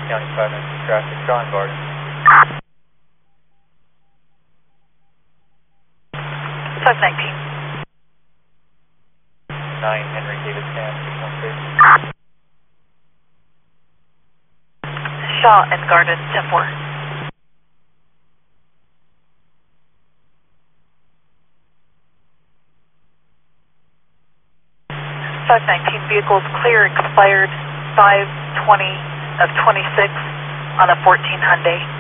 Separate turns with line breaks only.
County 596 traffic, Shaw and Garden.
519.
9 Henry David Sam 616.
Shaw and Garden 10-4. Vehicles clear expired 5/20 of 26 on a 14 Hyundai.